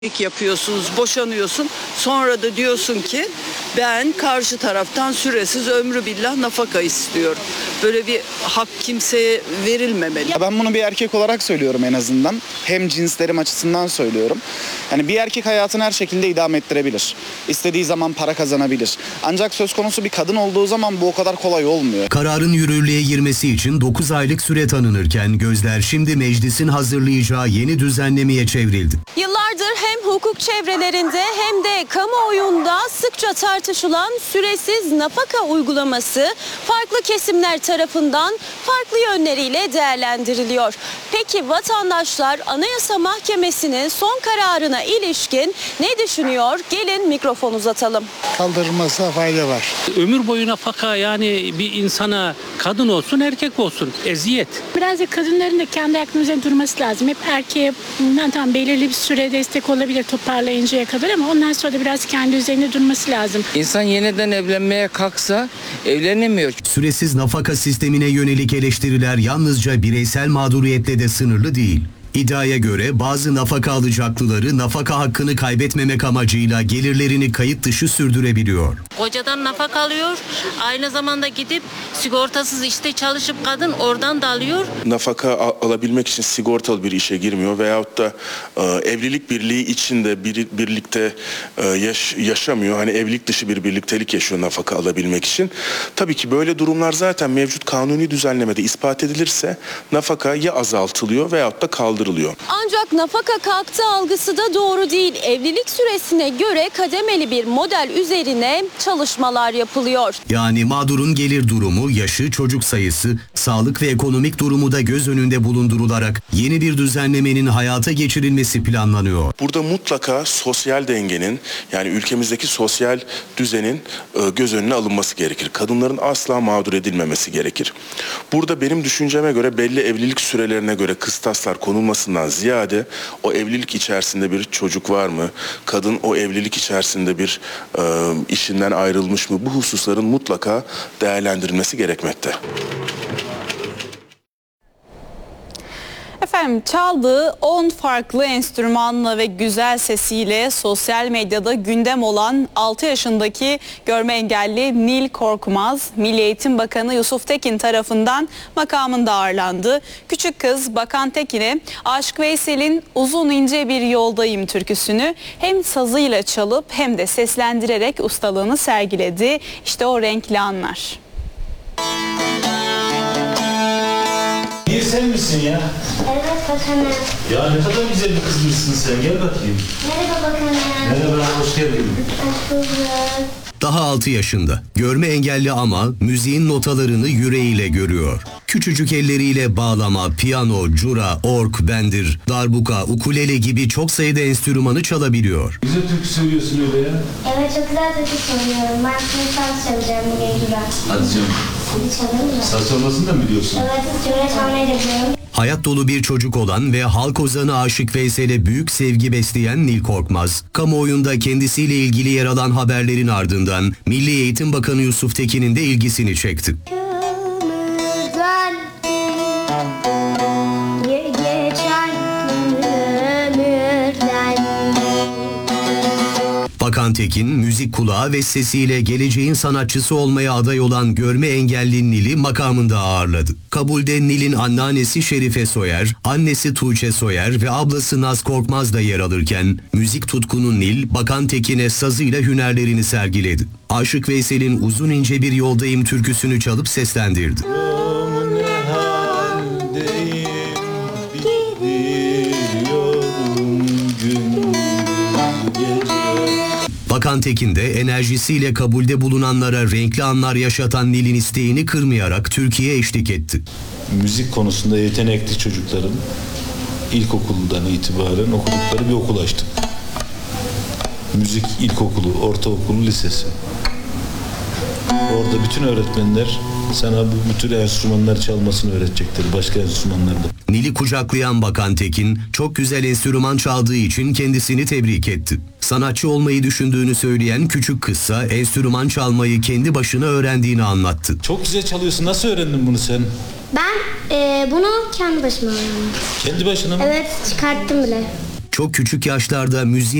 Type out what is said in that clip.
yapıyorsunuz, boşanıyorsun. Sonra da diyorsun ki ben karşı taraftan süresiz ömrü billah nafaka istiyorum. Böyle bir hak kimseye verilmemeli. Ben bunu bir erkek olarak söylüyorum en azından. Hem cinslerim açısından söylüyorum. Yani bir erkek hayatını her şekilde idame ettirebilir. İstediği zaman para kazanabilir. Ancak söz konusu bir kadın olduğu zaman bu o kadar kolay olmuyor. Kararın yürürlüğe girmesi için 9 aylık süre tanınırken gözler şimdi meclisin hazırlayacağı yeni düzenlemeye çevrildi. Yıllardır hem hukuk çevrelerinde hem de kamuoyunda sıkça tartışılan süresiz nafaka uygulaması farklı kesimler tarafından farklı yönleriyle değerlendiriliyor. Peki vatandaşlar Anayasa Mahkemesi'nin son kararına ilişkin ne düşünüyor? Gelin mikrofon uzatalım. Kaldırılmasına fayda var. Ömür boyu nafaka, yani bir insana kadın olsun erkek olsun eziyet. Biraz da kadınların da kendi ayaklarının üzerinde durması lazım. Hep erkeğe tam belirli bir süre destek olabilir toparlayıncaya kadar ama ondan sonra da biraz kendi üzerinde durması lazım. İnsan yeniden evlenmeye kalksa evlenemiyor. Süresiz nafaka sistemine yönelik eleştiriler yalnızca bireysel mağduriyetle de sınırlı değil. İddiaya göre bazı nafaka alacaklıları nafaka hakkını kaybetmemek amacıyla gelirlerini kayıt dışı sürdürebiliyor. Kocadan nafaka alıyor, aynı zamanda gidip sigortasız işte çalışıp kadın oradan da alıyor. Nafaka alabilmek için sigortalı bir işe girmiyor veyahut da evlilik birliği içinde birlikte yaşamıyor. Hani evlilik dışı bir birliktelik yaşıyor nafaka alabilmek için. Tabii ki böyle durumlar zaten mevcut kanuni düzenlemede ispat edilirse nafaka ya azaltılıyor veyahut da kaldırılıyor. Ancak nafaka kalktı algısı da doğru değil. Evlilik süresine göre kademeli bir model üzerine çalışmalar yapılıyor. Yani mağdurun gelir durumu, yaşı, çocuk sayısı, sağlık ve ekonomik durumu da göz önünde bulundurularak yeni bir düzenlemenin hayata geçirilmesi planlanıyor. Burada mutlaka sosyal dengenin, yani ülkemizdeki sosyal düzenin göz önüne alınması gerekir. Kadınların asla mağdur edilmemesi gerekir. Burada benim düşünceme göre belli evlilik sürelerine göre kıstaslar konulmasından ziyade o evlilik içerisinde bir çocuk var mı? Kadın o evlilik içerisinde bir işinden ayrılmış mı? Bu hususların mutlaka değerlendirilmesi gerekmekte. Efendim çaldığı 10 farklı enstrümanla ve güzel sesiyle sosyal medyada gündem olan 6 yaşındaki görme engelli Nil Korkmaz, Milli Eğitim Bakanı Yusuf Tekin tarafından makamında ağırlandı. Küçük kız Bakan Tekin'e Aşık Veysel'in Uzun İnce Bir Yoldayım türküsünü hem sazıyla çalıp hem de seslendirerek ustalığını sergiledi. İşte o renkli anlar. Nil sen misin ya? Evet bakanım. Ya ne kadar güzel bir kızmışsın sen. Gel bakayım. Merhaba bakanım. Merhaba, hoş geldin. Hoş bulduk. Daha 6 yaşında. Görme engelli ama müziğin notalarını yüreğiyle görüyor. Küçücük elleriyle bağlama, piyano, cura, org, bendir, darbuka, ukulele gibi çok sayıda enstrümanı çalabiliyor. Güzel türkü söylüyorsun öyle ya. Evet çok güzel türkü söylüyorum. Ben şimdi saz çalacağım bu gece. Hadi canım. Hadi çalalım mı? Saz çalmasını da mı biliyorsun? Evet, cümle çalmayı da biliyorum. Hayat dolu bir çocuk olan ve halk ozanı Aşık Veysel'e büyük sevgi besleyen Nil Korkmaz, kamuoyunda kendisiyle ilgili yer alan haberlerin ardından Milli Eğitim Bakanı Yusuf Tekin'in de ilgisini çekti. Bakan Tekin, müzik kulağı ve sesiyle geleceğin sanatçısı olmaya aday olan görme engelli Nil'i makamında ağırladı. Kabulde Nil'in anneannesi Şerife Soyer, annesi Tuğçe Soyer ve ablası Naz Korkmaz da yer alırken, müzik tutkunu Nil, Bakan Tekin'e sazıyla hünerlerini sergiledi. Aşık Veysel'in Uzun İnce Bir Yoldayım türküsünü çalıp seslendirdi. Bakan Tekin de enerjisiyle kabulde bulunanlara renkli anlar yaşatan Nil'in isteğini kırmayarak Türkiye'ye eşlik etti. Müzik konusunda yetenekli çocukların ilkokuldan itibaren okudukları bir okul açtık. Müzik ilkokulu, ortaokulu, lisesi. Orada bütün öğretmenler sana bu tür enstrümanları çalmasını öğretecektir. Başka enstrümanlarda. Nil'i kucaklayan Bakan Tekin, çok güzel enstrüman çaldığı için kendisini tebrik etti. Sanatçı olmayı düşündüğünü söyleyen küçük kızsa enstrüman çalmayı kendi başına öğrendiğini anlattı. Çok güzel çalıyorsun. Nasıl öğrendin bunu sen? Ben bunu kendi başıma öğrendim. Kendi başına mı? Evet, çıkarttım bile. çok küçük yaşlarda müziğe